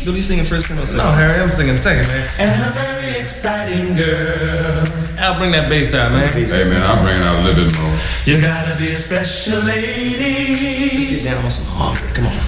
What are you singing first? Second? No, Harry, I'm singing second, man. And a very exciting girl. I'll bring that bass out, man. Hey, man, I'll bring it out a little bit more. You gotta be a special lady. Let's get down on some hunger. Come on.